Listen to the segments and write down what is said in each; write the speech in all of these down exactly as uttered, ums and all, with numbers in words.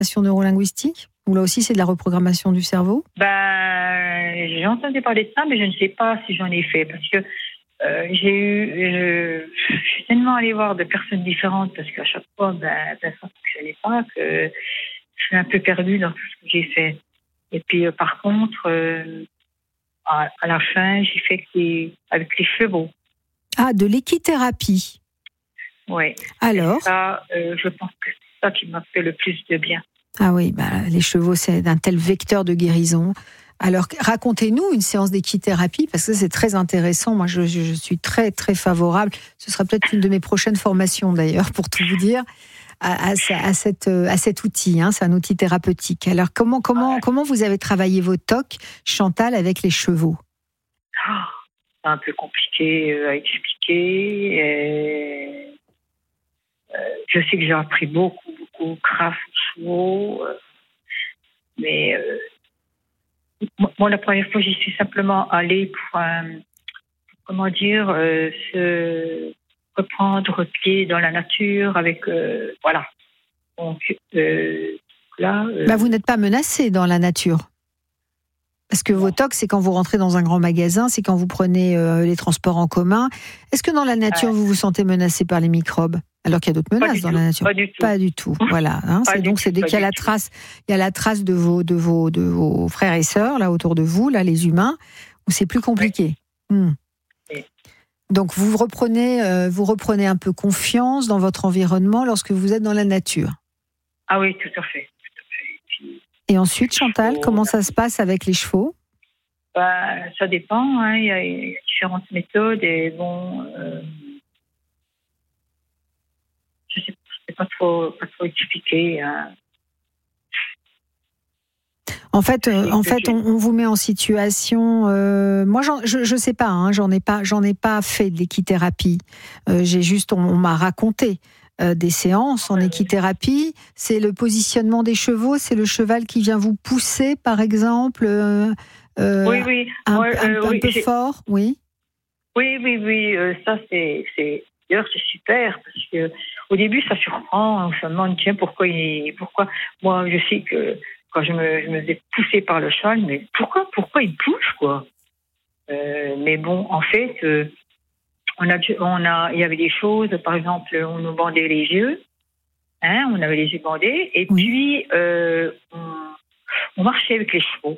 neurolinguistique ? Ou là aussi, c'est de la reprogrammation du cerveau ? Ben, j'ai entendu parler de ça, mais je ne sais pas si j'en ai fait. Parce que euh, j'ai eu... Je, je suis tellement allée voir de personnes différentes, parce qu'à chaque fois, ben, ben ça ne fonctionnait pas, que je suis un peu perdue dans tout ce que j'ai fait. Et puis, euh, par contre, euh, à, à la fin, j'ai fait les, avec les chevaux. Ah, de l'équithérapie. Oui. Alors ? Et ça, euh, je pense que c'est ça qui m'a fait le plus de bien. Ah oui, bah, les chevaux, c'est un tel vecteur de guérison. Alors, racontez-nous une séance d'équithérapie, parce que c'est très intéressant. Moi, je, je suis très, très favorable. Ce sera peut-être une de mes prochaines formations, d'ailleurs, pour tout vous dire, à, à, à, cette, à cet outil. Hein, c'est un outil thérapeutique. Alors, comment, comment, comment vous avez travaillé vos T O C, Chantal, avec les chevaux ? Oh, c'est un peu compliqué à expliquer. Et... Euh, je sais que j'ai appris beaucoup, beaucoup grâce aux chevaux. Euh, mais euh, moi, la première fois, j'y suis simplement allée pour, un, comment dire, euh, se reprendre pied dans la nature avec, euh, voilà. Donc euh, là... Euh, bah, vous n'êtes pas menacée dans la nature. Parce que vos T O C, c'est quand vous rentrez dans un grand magasin, c'est quand vous prenez euh, les transports en commun. Est-ce que dans la nature, ouais. vous vous sentez menacé par les microbes ? Alors qu'il y a d'autres menaces dans tout, la nature. Pas du tout. Pas du tout. Voilà. Hein, c'est donc tout, c'est dès qu'il y a la trace, il y a la trace de vos de vos de vos frères et sœurs là autour de vous, là les humains, où c'est plus compliqué. Oui. Hmm. Oui. Donc vous reprenez euh, vous reprenez un peu confiance dans votre environnement lorsque vous êtes dans la nature. Ah oui, tout à fait. Tout à fait. Puis, et ensuite, Chantal, chevaux, comment ça se passe avec les chevaux ? Bah, ça dépend. Hein. Il y a, il y a différentes méthodes et bon. Euh... Je ne sais, sais pas trop, pas trop expliquer. Hein. En fait, euh, en fait, on, on vous met en situation. Euh, moi, j'en, je je sais pas. Hein, j'en ai pas, j'en ai pas fait de l'équithérapie. Euh, j'ai juste, on, on m'a raconté euh, des séances en équithérapie. C'est le positionnement des chevaux. C'est le cheval qui vient vous pousser, par exemple. Euh, euh, oui, oui. Un, ouais, un, euh, un oui, peu j'ai... fort, oui. Oui, oui, oui. Euh, ça, c'est, c'est. D'ailleurs, c'est super parce que au début, ça surprend. On se demande tiens pourquoi il, pourquoi. Moi, je sais que quand je me, je me faisais pousser par le cheval, mais pourquoi, pourquoi il pousse quoi euh, Mais bon, en fait, euh, on a, on a, il y avait des choses. Par exemple, on nous bandait les yeux. Hein, on avait les yeux bandés, et oui. puis euh, on, on marchait avec les chevaux.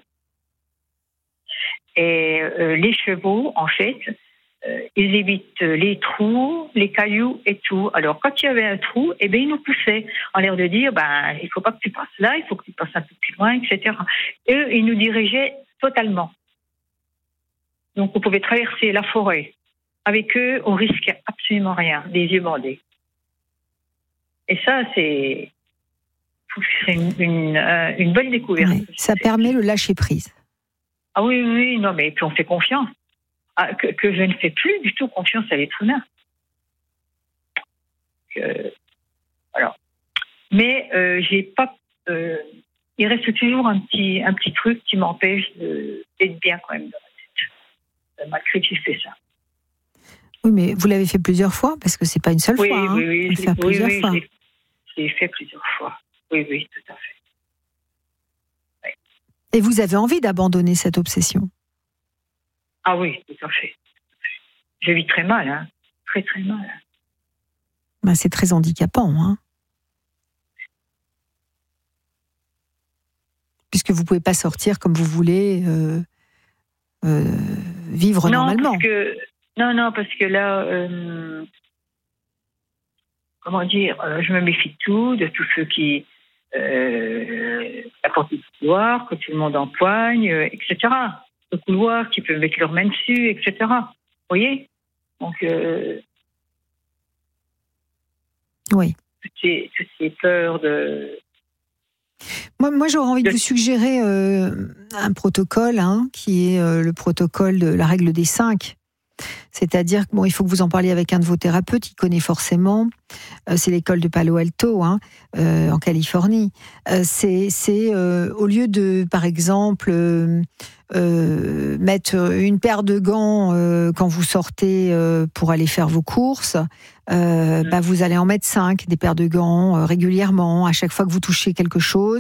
Et euh, les chevaux, en fait. Euh, ils évitent les trous, les cailloux et tout. Alors, quand il y avait un trou, eh bien, ils nous poussaient en l'air de dire, ben, il ne faut pas que tu passes là, il faut que tu passes un peu plus loin, et cetera. Et eux, ils nous dirigeaient totalement. Donc, on pouvait traverser la forêt. Avec eux, on risquait absolument rien, des yeux bandés. Et ça, c'est, c'est une, une, euh, une bonne découverte. Oui, ça permet le lâcher-prise. Ah oui, oui, non, mais puis on fait confiance. Ah, que, que je ne fais plus du tout confiance à l'être humain. Que, alors, mais euh, j'ai pas. Euh, il reste toujours un petit, un petit truc qui m'empêche de, d'être bien quand même dans la tête, malgré que j'ai fait ça. Oui, mais vous l'avez fait plusieurs fois parce que c'est pas une seule oui, fois. Hein. Oui, oui, Vous le faire oui, plusieurs oui, fois. J'ai, j'ai fait plusieurs fois. Oui, oui, tout à fait. Oui. Et vous avez envie d'abandonner cette obsession ? Ah oui, tout à fait. Je vis très mal, hein. Très, très mal. Ben, c'est très handicapant, hein. Puisque vous ne pouvez pas sortir comme vous voulez, euh, euh, vivre non, normalement. Parce que, non, non, parce que là, euh, comment dire, euh, je me méfie de tout, de tous ceux qui euh, apportent du pouvoir, que tout le monde empoigne, euh, et cetera. Le couloir, qui peuvent mettre leurs mains dessus, et cetera. Vous voyez ? Donc, euh, oui. Toutes ces, toutes ces peurs de... Moi, moi j'aurais envie de, de vous suggérer euh, un protocole, hein, qui est euh, le protocole de la règle des cinq. C'est-à-dire que bon, il faut que vous en parliez avec un de vos thérapeutes, il connaît forcément. Euh, c'est l'école de Palo Alto, hein, euh, en Californie. Euh, c'est, c'est euh, au lieu de, par exemple, euh, euh, mettre une paire de gants euh, quand vous sortez euh, pour aller faire vos courses, euh, mmh. bah, vous allez en mettre cinq, des paires de gants euh, régulièrement. À chaque fois que vous touchez quelque chose,